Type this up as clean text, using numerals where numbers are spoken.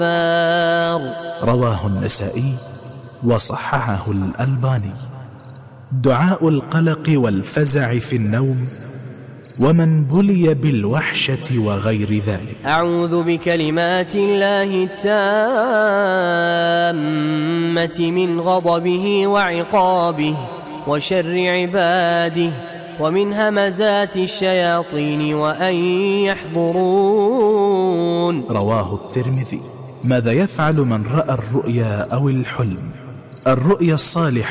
رواه النسائي وصححه الألباني. دعاء القلق والفزع في النوم ومن بلي بالوحشة وغير ذلك. أعوذ بكلمات الله التامة من غضبه وعقابه وشر عباده ومن همزات الشياطين وأن يحضرون. رواه الترمذي. ماذا يفعل من رأى الرؤيا أو الحلم؟ الرؤيا الصالحة